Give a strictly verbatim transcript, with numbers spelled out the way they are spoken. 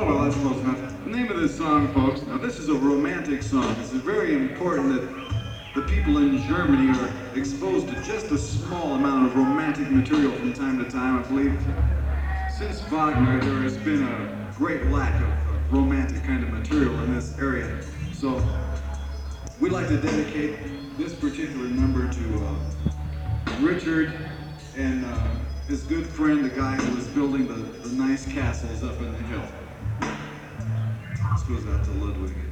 well, that's close enough. The name of this song, folks, now this is a romantic song. It's very important that the people in Germany are exposed to just a small amount of romantic material from time to time. I believe since Wagner, there has been a great lack of romantic kind of material in this area. So we'd like to dedicate this particular number to uh, Richard and uh, his good friend, the guy who was building the, the nice castles up in the hill. This goes out to Ludwig.